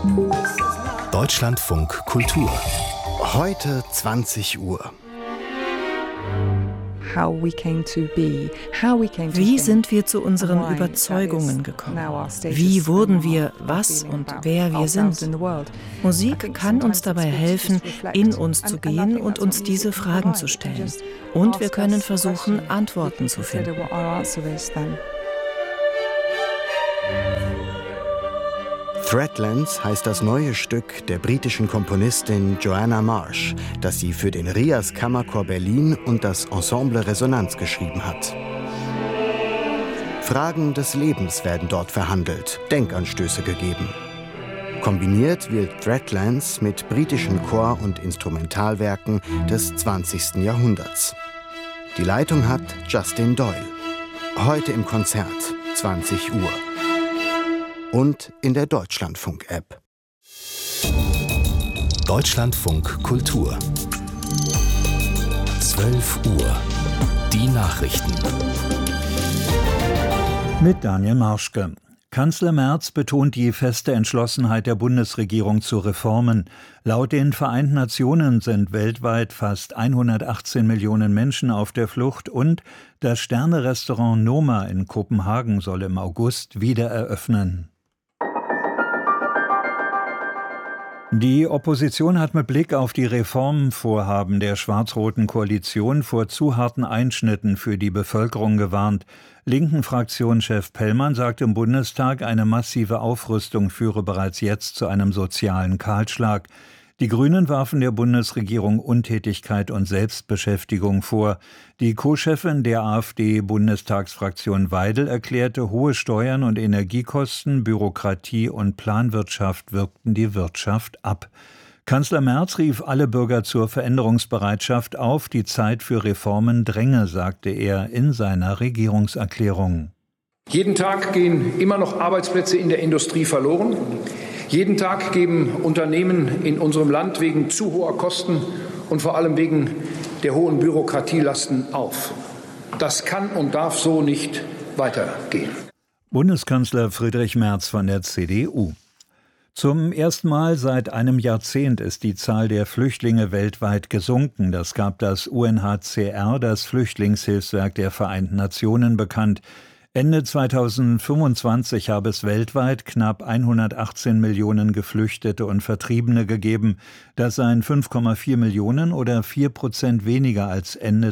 Deutschlandfunk Kultur. Heute 20 Uhr. Wie sind wir zu unseren Überzeugungen gekommen? Wie wurden wir, was und wer wir sind? Musik kann uns dabei helfen, in uns zu gehen und uns diese Fragen zu stellen. Und wir können versuchen, Antworten zu finden. Threadlands heißt das neue Stück der britischen Komponistin Joanna Marsh, das sie für den RIAS Kammerchor Berlin und das Ensemble Resonanz geschrieben hat. Fragen des Lebens werden dort verhandelt, Denkanstöße gegeben. Kombiniert wird Threadlands mit britischen Chor- und Instrumentalwerken des 20. Jahrhunderts. Die Leitung hat Justin Doyle. Heute im Konzert, 20 Uhr. Und in der Deutschlandfunk-App. Deutschlandfunk Kultur. 12 Uhr. Die Nachrichten. Mit Daniel Marschke. Kanzler Merz betont die feste Entschlossenheit der Bundesregierung zu Reformen. Laut den Vereinten Nationen sind weltweit fast 118 Millionen Menschen auf der Flucht und das Sterne-Restaurant Noma in Kopenhagen soll im August wieder eröffnen. Die Opposition hat mit Blick auf die Reformvorhaben der schwarz-roten Koalition vor zu harten Einschnitten für die Bevölkerung gewarnt. Linken Fraktionschef Pellmann sagt im Bundestag, eine massive Aufrüstung führe bereits jetzt zu einem sozialen Kahlschlag. Die Grünen warfen der Bundesregierung Untätigkeit und Selbstbeschäftigung vor. Die Co-Chefin der AfD-Bundestagsfraktion Weidel erklärte, hohe Steuern und Energiekosten, Bürokratie und Planwirtschaft wirkten die Wirtschaft ab. Kanzler Merz rief alle Bürger zur Veränderungsbereitschaft auf. Die Zeit für Reformen dränge, sagte er in seiner Regierungserklärung. Jeden Tag gehen immer noch Arbeitsplätze in der Industrie verloren. Jeden Tag geben Unternehmen in unserem Land wegen zu hoher Kosten und vor allem wegen der hohen Bürokratielasten auf. Das kann und darf so nicht weitergehen. Bundeskanzler Friedrich Merz von der CDU. Zum ersten Mal seit einem Jahrzehnt ist die Zahl der Flüchtlinge weltweit gesunken. Das gab das UNHCR, das Flüchtlingshilfswerk der Vereinten Nationen, bekannt. Ende 2025 habe es weltweit knapp 118 Millionen Geflüchtete und Vertriebene gegeben. Das seien 5,4 Millionen oder 4% weniger als Ende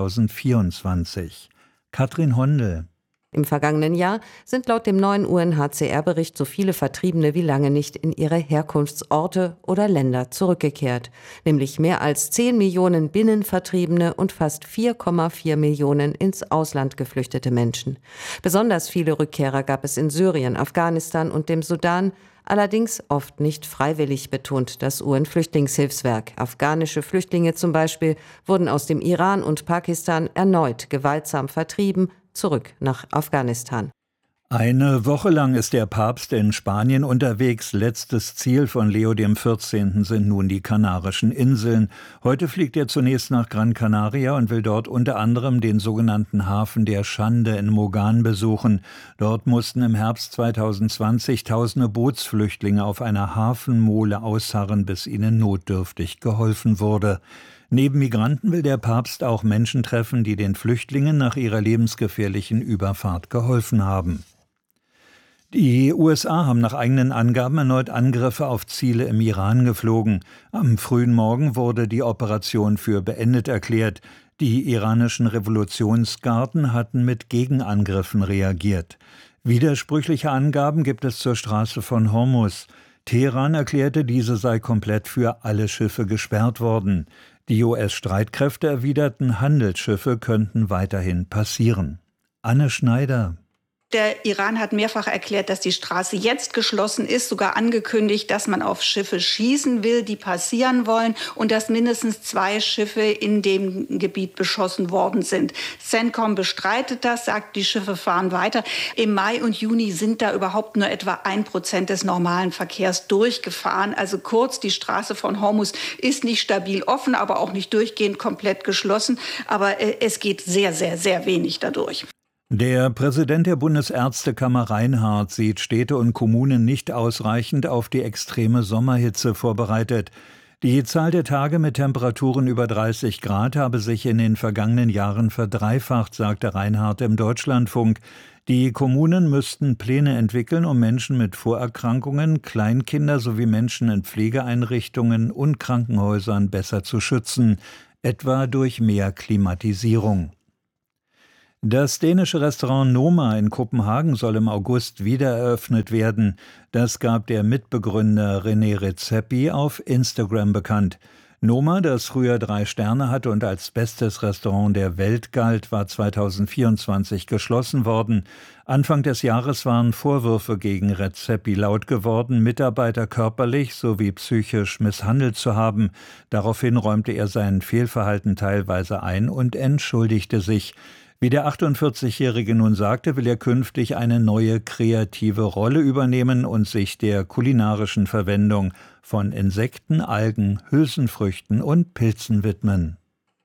2024. Katrin Hondel. Im vergangenen Jahr sind laut dem neuen UNHCR-Bericht so viele Vertriebene wie lange nicht in ihre Herkunftsorte oder Länder zurückgekehrt. Nämlich mehr als 10 Millionen Binnenvertriebene und fast 4,4 Millionen ins Ausland geflüchtete Menschen. Besonders viele Rückkehrer gab es in Syrien, Afghanistan und dem Sudan, allerdings oft nicht freiwillig, betont das UN-Flüchtlingshilfswerk. Afghanische Flüchtlinge zum Beispiel wurden aus dem Iran und Pakistan erneut gewaltsam vertrieben, zurück nach Afghanistan. Eine Woche lang ist der Papst in Spanien unterwegs. Letztes Ziel von Leo XIV. Sind nun die Kanarischen Inseln. Heute fliegt er zunächst nach Gran Canaria und will dort unter anderem den sogenannten Hafen der Schande in Mogan besuchen. Dort mussten im Herbst 2020 tausende Bootsflüchtlinge auf einer Hafenmole ausharren, bis ihnen notdürftig geholfen wurde. Neben Migranten will der Papst auch Menschen treffen, die den Flüchtlingen nach ihrer lebensgefährlichen Überfahrt geholfen haben. Die USA haben nach eigenen Angaben erneut Angriffe auf Ziele im Iran geflogen. Am frühen Morgen wurde die Operation für beendet erklärt. Die iranischen Revolutionsgarden hatten mit Gegenangriffen reagiert. Widersprüchliche Angaben gibt es zur Straße von Hormuz. Teheran erklärte, diese sei komplett für alle Schiffe gesperrt worden. Die US-Streitkräfte erwiderten, Handelsschiffe könnten weiterhin passieren. Anne Schneider. Der Iran hat mehrfach erklärt, dass die Straße jetzt geschlossen ist, sogar angekündigt, dass man auf Schiffe schießen will, die passieren wollen und dass mindestens 2 Schiffe in dem Gebiet beschossen worden sind. CENTCOM bestreitet das, sagt, die Schiffe fahren weiter. Im Mai und Juni sind da überhaupt nur etwa 1% des normalen Verkehrs durchgefahren. Also kurz, die Straße von Hormuz ist nicht stabil offen, aber auch nicht durchgehend komplett geschlossen. Aber es geht sehr, sehr, sehr wenig dadurch. Der Präsident der Bundesärztekammer Reinhardt sieht Städte und Kommunen nicht ausreichend auf die extreme Sommerhitze vorbereitet. Die Zahl der Tage mit Temperaturen über 30 Grad habe sich in den vergangenen Jahren verdreifacht, sagte Reinhardt im Deutschlandfunk. Die Kommunen müssten Pläne entwickeln, um Menschen mit Vorerkrankungen, Kleinkinder sowie Menschen in Pflegeeinrichtungen und Krankenhäusern besser zu schützen, etwa durch mehr Klimatisierung. Das dänische Restaurant Noma in Kopenhagen soll im August wieder eröffnet werden. Das gab der Mitbegründer René Redzepi auf Instagram bekannt. Noma, das früher 3 Sterne hatte und als bestes Restaurant der Welt galt, war 2024 geschlossen worden. Anfang des Jahres waren Vorwürfe gegen Redzepi laut geworden, Mitarbeiter körperlich sowie psychisch misshandelt zu haben. Daraufhin räumte er sein Fehlverhalten teilweise ein und entschuldigte sich. Wie der 48-Jährige nun sagte, will er künftig eine neue kreative Rolle übernehmen und sich der kulinarischen Verwendung von Insekten, Algen, Hülsenfrüchten und Pilzen widmen.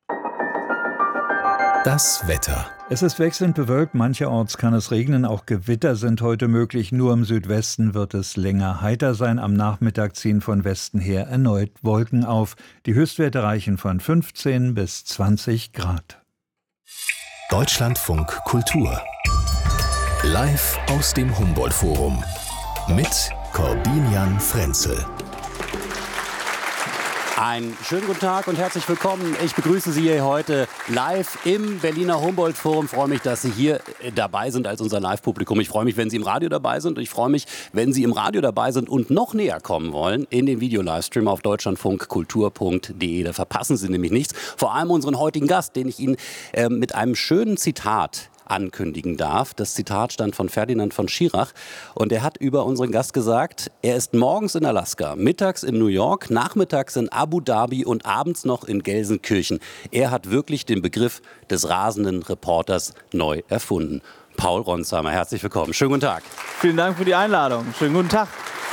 Das Wetter. Es ist wechselnd bewölkt, mancherorts kann es regnen, auch Gewitter sind heute möglich, nur im Südwesten wird es länger heiter sein. Am Nachmittag ziehen von Westen her erneut Wolken auf. Die Höchstwerte reichen von 15 bis 20 Grad. Deutschlandfunk Kultur. Live aus dem Humboldt-Forum. Mit Corbinian Frenzel. Einen schönen guten Tag und herzlich willkommen. Ich begrüße Sie hier heute live im Berliner Humboldt-Forum. Ich freue mich, dass Sie hier dabei sind als unser Live-Publikum. Ich freue mich, wenn Sie im Radio dabei sind. Und ich freue mich, wenn Sie im Radio dabei sind und noch näher kommen wollen in den Video-Livestream auf deutschlandfunkkultur.de. Da verpassen Sie nämlich nichts. Vor allem unseren heutigen Gast, den ich Ihnen mit einem schönen Zitat ankündigen darf. Das Zitat stammt von Ferdinand von Schirach und er hat über unseren Gast gesagt, er ist morgens in Alaska, mittags in New York, nachmittags in Abu Dhabi und abends noch in Gelsenkirchen. Er hat wirklich den Begriff des rasenden Reporters neu erfunden. Paul Ronsheimer, herzlich willkommen. Schönen guten Tag. Vielen Dank für die Einladung. Schönen guten Tag.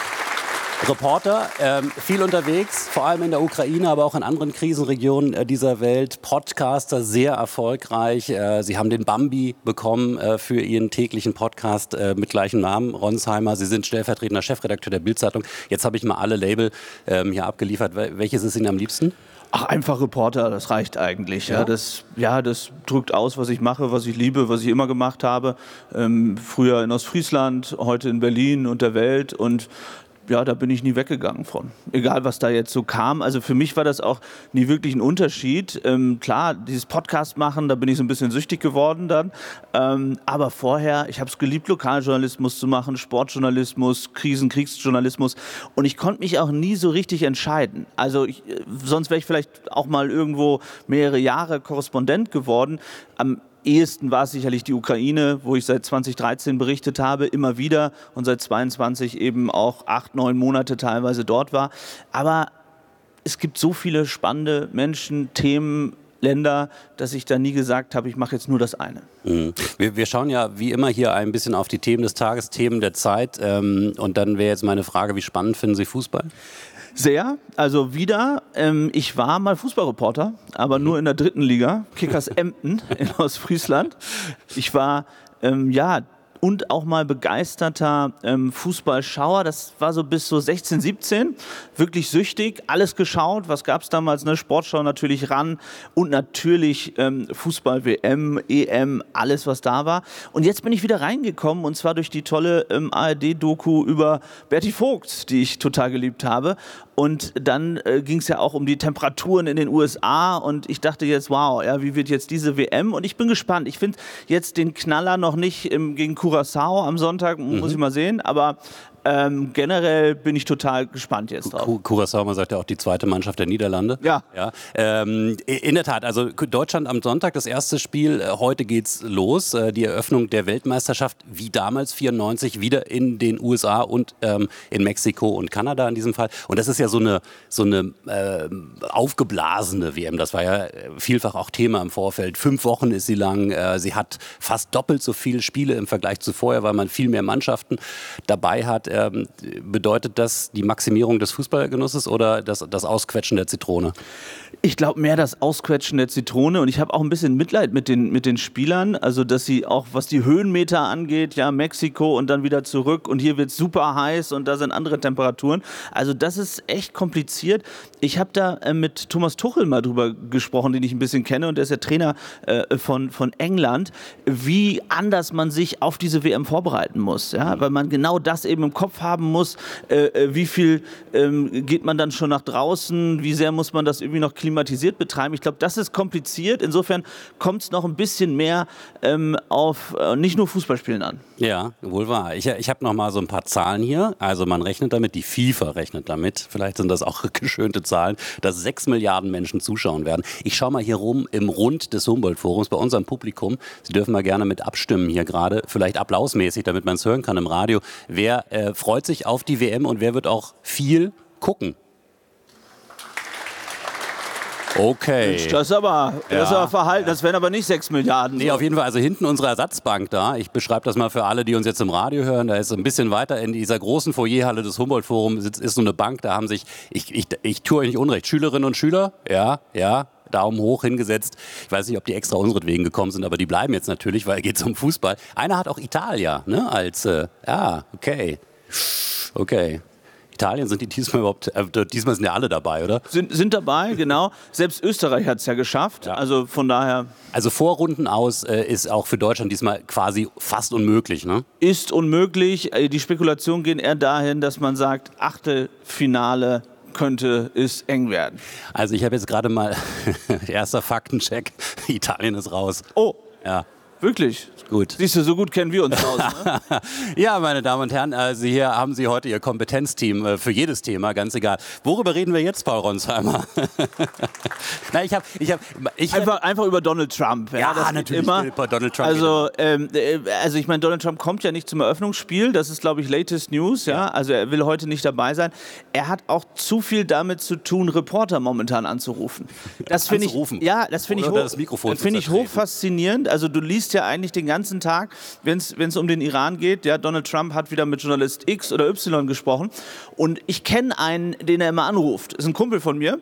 Reporter, viel unterwegs, vor allem in der Ukraine, aber auch in anderen Krisenregionen dieser Welt. Podcaster, sehr erfolgreich. Sie haben den Bambi bekommen für Ihren täglichen Podcast mit gleichem Namen, Ronsheimer. Sie sind stellvertretender Chefredakteur der Bild-Zeitung. Jetzt habe ich mal alle Label hier abgeliefert. Welches ist Ihnen am liebsten? Ach, einfach Reporter, das reicht eigentlich. Ja, das drückt aus, was ich mache, was ich liebe, was ich immer gemacht habe. Früher in Ostfriesland, heute in Berlin und der Welt und ja, da bin ich nie weggegangen von. Egal, was da jetzt so kam. Also für mich war das auch nie wirklich ein Unterschied. Klar, dieses Podcast machen, da bin ich so ein bisschen süchtig geworden dann. Aber vorher, ich habe es geliebt, Lokaljournalismus zu machen, Sportjournalismus, Kriegsjournalismus. Und ich konnte mich auch nie so richtig entscheiden. Also sonst wäre ich vielleicht auch mal irgendwo mehrere Jahre Korrespondent geworden. Am ehesten war es sicherlich die Ukraine, wo ich seit 2013 berichtet habe, immer wieder und seit 22 eben auch 8-9 Monate teilweise dort war. Aber es gibt so viele spannende Menschen, Themen, Länder, dass ich da nie gesagt habe, ich mache jetzt nur das eine. Wir schauen ja wie immer hier ein bisschen auf die Themen des Tages, Themen der Zeit. Und dann wäre jetzt meine Frage, wie spannend finden Sie Fußball? Sehr, also wieder, ich war mal Fußballreporter, aber nur in der 3. Liga, Kickers Emden in Ostfriesland. Ich war, und auch mal begeisterter Fußballschauer. Das war so bis so 16, 17, wirklich süchtig, alles geschaut. Was gab es damals? Ne? Sportschau natürlich ran und natürlich Fußball-WM, EM, alles was da war. Und jetzt bin ich wieder reingekommen und zwar durch die tolle ARD-Doku über Berti Vogt, die ich total geliebt habe. Und dann ging es ja auch um die Temperaturen in den USA und ich dachte jetzt, wow, ja, wie wird jetzt diese WM? Und ich bin gespannt. Ich finde jetzt den Knaller noch nicht gegen Curaçao am Sonntag, muss ich mal sehen, aber generell bin ich total gespannt jetzt drauf. Curaçao, man sagt ja auch die zweite Mannschaft der Niederlande. Ja. In der Tat, also Deutschland am Sonntag, das erste Spiel, heute geht's los, die Eröffnung der Weltmeisterschaft, wie damals 94, wieder in den USA und in Mexiko und Kanada in diesem Fall. Und das ist ja so eine aufgeblasene WM, das war ja vielfach auch Thema im Vorfeld. 5 Wochen ist sie lang, sie hat fast doppelt so viele Spiele im Vergleich zu vorher, weil man viel mehr Mannschaften dabei hat. bedeutet das die Maximierung des Fußballgenusses oder das Ausquetschen der Zitrone? Ich glaube mehr das Ausquetschen der Zitrone und ich habe auch ein bisschen Mitleid mit den Spielern, also dass sie auch, was die Höhenmeter angeht, ja, Mexiko und dann wieder zurück und hier wird es super heiß und da sind andere Temperaturen. Also das ist echt kompliziert. Ich habe da mit Thomas Tuchel mal drüber gesprochen, den ich ein bisschen kenne und der ist der Trainer von England, wie anders man sich auf diese WM vorbereiten muss, ja, weil man genau das eben im Kopf haben muss, wie viel geht man dann schon nach draußen, wie sehr muss man das irgendwie noch klimatisiert betreiben. Ich glaube, das ist kompliziert. Insofern kommt es noch ein bisschen mehr auf nicht nur Fußballspielen an. Ja, wohl wahr. Ich habe noch mal so ein paar Zahlen hier. Also man rechnet damit, die FIFA rechnet damit, vielleicht sind das auch geschönte Zahlen, dass 6 Milliarden Menschen zuschauen werden. Ich schaue mal hier rum im Rund des Humboldt-Forums bei unserem Publikum. Sie dürfen mal gerne mit abstimmen hier gerade, vielleicht applausmäßig, damit man es hören kann im Radio. Wer freut sich auf die WM und wer wird auch viel gucken? Okay. Das ist aber verhalten, das wären aber nicht 6 Milliarden. Nee, auf jeden Fall, also hinten unsere Ersatzbank da, ich beschreibe das mal für alle, die uns jetzt im Radio hören, da ist ein bisschen weiter in dieser großen Foyerhalle des Humboldt-Forums ist so eine Bank, da haben sich, ich tue euch nicht unrecht, Schülerinnen und Schüler, ja, Daumen hoch hingesetzt. Ich weiß nicht, ob die extra unseretwegen gekommen sind, aber die bleiben jetzt natürlich, weil es geht um Fußball. Einer hat auch Italia, ne, als, okay. Italien, sind die diesmal überhaupt, diesmal sind ja alle dabei, oder? Sind dabei, genau. Selbst Österreich hat es ja geschafft, ja. Also von daher... Also Vorrunden aus ist auch für Deutschland diesmal quasi fast unmöglich, ne? Ist unmöglich. Die Spekulationen gehen eher dahin, dass man sagt, Achtelfinale könnte es eng werden. Also ich habe jetzt gerade mal, erster Faktencheck, Italien ist raus. Oh, ja. Wirklich? Gut. Siehst du, so gut kennen wir uns aus, ne? Ja, meine Damen und Herren, hier haben Sie heute Ihr Kompetenzteam für jedes Thema, ganz egal. Worüber reden wir jetzt, Paul Ronsheimer? Nein, einfach über Donald Trump. Ja, das natürlich immer. Über Donald Trump. Also ich meine, Donald Trump kommt ja nicht zum Eröffnungsspiel. Das ist, glaube ich, latest News. Ja? Also er will heute nicht dabei sein. Er hat auch zu viel damit zu tun, Reporter momentan anzurufen. Das finde ich hoch faszinierend. Also du liest ja eigentlich den ganzen Tag, wenn es um den Iran geht, ja, Donald Trump hat wieder mit Journalist X oder Y gesprochen und ich kenne einen, den er immer anruft. Das ist ein Kumpel von mir,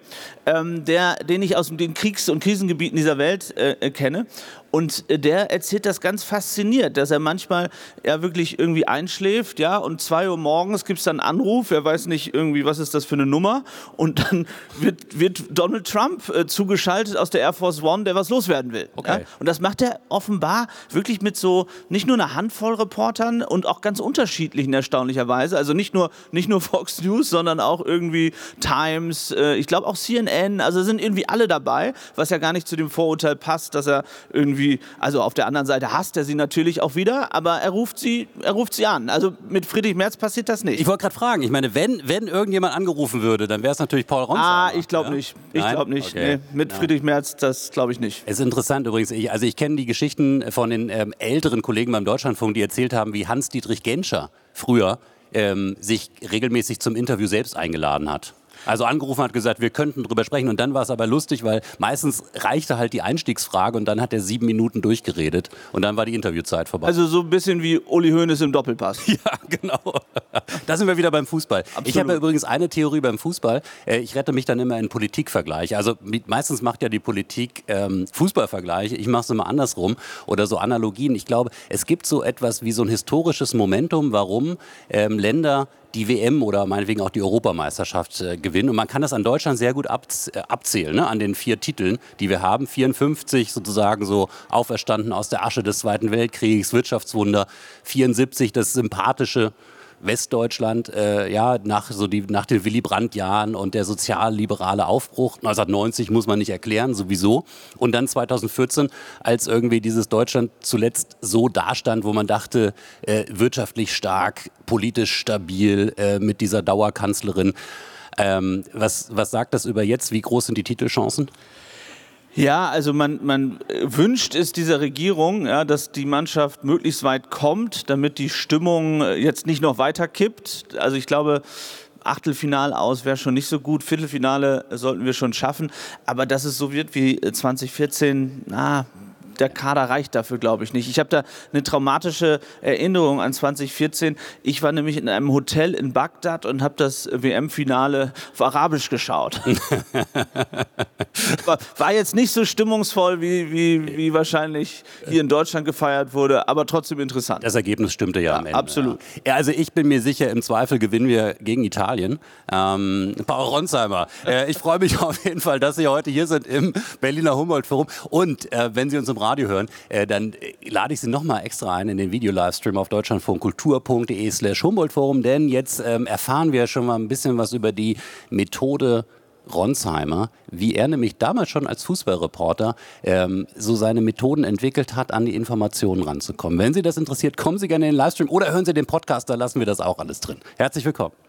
den ich aus den Kriegs- und Krisengebieten dieser Welt kenne. Und der erzählt das ganz fasziniert, dass er manchmal ja wirklich irgendwie einschläft, ja, und 2 Uhr morgens gibt es dann einen Anruf, er weiß nicht irgendwie, was ist das für eine Nummer, und dann wird Donald Trump zugeschaltet aus der Air Force One, der was loswerden will. Okay. Ja? Und das macht er offenbar wirklich mit so, nicht nur einer Handvoll Reportern und auch ganz unterschiedlichen erstaunlicherweise, also nicht nur Fox News, sondern auch irgendwie Times, ich glaube auch CNN, also sind irgendwie alle dabei, was ja gar nicht zu dem Vorurteil passt, dass er irgendwie, also auf der anderen Seite hasst er sie natürlich auch wieder, aber er ruft sie an. Also mit Friedrich Merz passiert das nicht. Ich wollte gerade fragen, ich meine, wenn irgendjemand angerufen würde, dann wäre es natürlich Paul Ronsheimer. Ich glaube nicht. Ich glaube nicht. Okay. Nee, mit Friedrich Merz, das glaube ich nicht. Es ist interessant übrigens, ich kenne die Geschichten von den älteren Kollegen beim Deutschlandfunk, die erzählt haben, wie Hans-Dietrich Genscher früher sich regelmäßig zum Interview selbst eingeladen hat. Also angerufen hat, gesagt, wir könnten drüber sprechen, und dann war es aber lustig, weil meistens reichte halt die Einstiegsfrage und dann hat er 7 Minuten durchgeredet und dann war die Interviewzeit vorbei. Also so ein bisschen wie Uli Hoeneß im Doppelpass. Ja, genau. Da sind wir wieder beim Fußball. Absolut. Ich habe ja übrigens eine Theorie beim Fußball. Ich rette mich dann immer in Politikvergleiche. Also meistens macht ja die Politik Fußballvergleiche. Ich mache es immer andersrum oder so Analogien. Ich glaube, es gibt so etwas wie so ein historisches Momentum, warum Länder die WM oder meinetwegen auch die Europameisterschaft gewinnen. Und man kann das an Deutschland sehr gut abzählen, ne? An den 4 Titeln, die wir haben. 54 sozusagen so auferstanden aus der Asche des Zweiten Weltkriegs, Wirtschaftswunder. 74 das sympathische Westdeutschland, nach den Willy Brandt-Jahren und der sozialliberale Aufbruch. 1990 muss man nicht erklären, sowieso. Und dann 2014, als irgendwie dieses Deutschland zuletzt so dastand, wo man dachte, wirtschaftlich stark, politisch stabil, mit dieser Dauerkanzlerin. Was sagt das über jetzt? Wie groß sind die Titelchancen? Ja, also man wünscht es dieser Regierung, ja, dass die Mannschaft möglichst weit kommt, damit die Stimmung jetzt nicht noch weiter kippt. Also ich glaube, Achtelfinale aus wäre schon nicht so gut, Viertelfinale sollten wir schon schaffen. Aber dass es so wird wie 2014, der Kader reicht dafür, glaube ich, nicht. Ich habe da eine traumatische Erinnerung an 2014. Ich war nämlich in einem Hotel in Bagdad und habe das WM-Finale auf Arabisch geschaut. War jetzt nicht so stimmungsvoll, wie wahrscheinlich hier in Deutschland gefeiert wurde, aber trotzdem interessant. Das Ergebnis stimmte ja am Ende. Absolut. Ja, also ich bin mir sicher, im Zweifel gewinnen wir gegen Italien. Paul Ronsheimer, ich freue mich auf jeden Fall, dass Sie heute hier sind im Berliner Humboldt-Forum. Und wenn Sie uns im Radio hören, dann lade ich Sie nochmal extra ein in den Video-Livestream auf deutschlandfunkkultur.de/Humboldt-Forum, denn jetzt erfahren wir schon mal ein bisschen was über die Methode Ronsheimer, wie er nämlich damals schon als Fußballreporter so seine Methoden entwickelt hat, an die Informationen ranzukommen. Wenn Sie das interessiert, kommen Sie gerne in den Livestream oder hören Sie den Podcast, da lassen wir das auch alles drin. Herzlich willkommen.